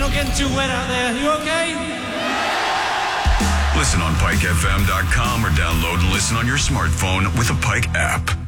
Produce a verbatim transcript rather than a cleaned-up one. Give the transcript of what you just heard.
all getting too wet out there. You okay? Listen on Pike F M dot com or download and listen on your smartphone with the Pike app.